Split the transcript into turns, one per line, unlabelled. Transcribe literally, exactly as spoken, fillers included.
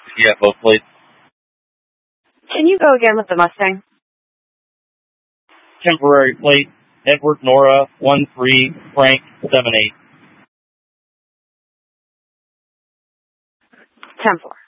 Yeah, both plates.
Can you go again with the Mustang?
Temporary plate, Edward Nora, one three, Frank, seven eight.
ten four.